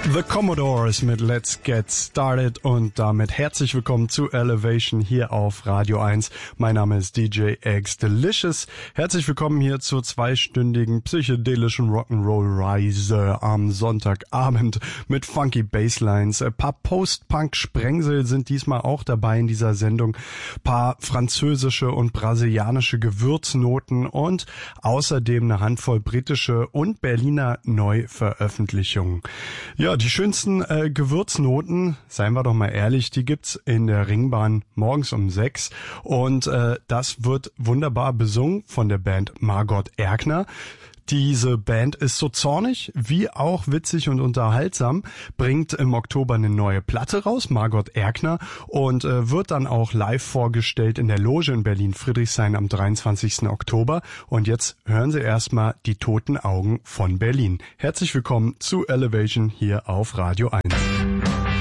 The Commodores mit Let's Get Started und damit herzlich willkommen zu Elevation hier auf Radio 1. Mein Name ist DJ X Delicious. Herzlich willkommen hier zur zweistündigen psychedelischen Rock'n'Roll-Reise am Sonntagabend mit funky Basslines. Ein paar Post-Punk-Sprengsel sind diesmal auch dabei in dieser Sendung. Ein paar französische und brasilianische Gewürznoten und außerdem eine Handvoll britische und Berliner Neuveröffentlichungen. Ja, die schönsten Gewürznoten, seien wir doch mal ehrlich, die gibt's in der Ringbahn morgens um 6 und das wird wunderbar besungen von der Band Margot Erkner. Diese Band ist so zornig wie auch witzig und unterhaltsam, bringt im Oktober eine neue Platte raus, Margot Erkner, und wird dann auch live vorgestellt in der Loge in Berlin-Friedrichshain am 23. Oktober. Und jetzt hören Sie erstmal die Toten Augen von Berlin. Herzlich willkommen zu Elevation hier auf Radio 1.